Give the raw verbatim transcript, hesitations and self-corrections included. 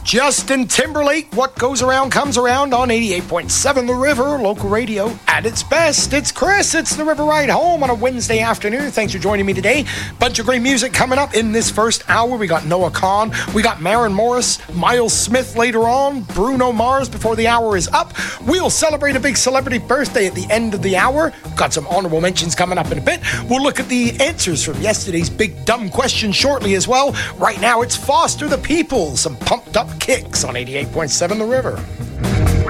Justin Timberlake, What Goes Around Comes Around on eighty-eight point seven The River, local radio at its best. It's Chris, it's The River Ride Home on a Wednesday afternoon. Thanks for joining me today. Bunch of great music coming up in this first hour. We got Noah Kahan, we got Maren Morris, Miles Smith later on, Bruno Mars before the hour is up. We'll celebrate a big celebrity birthday at the end of the hour. Got some honorable mentions coming up in a bit. We'll look at the answers from yesterday's big dumb question shortly as well. Right now it's Foster the People, some pumped up kicks on eighty-eight point seven The River.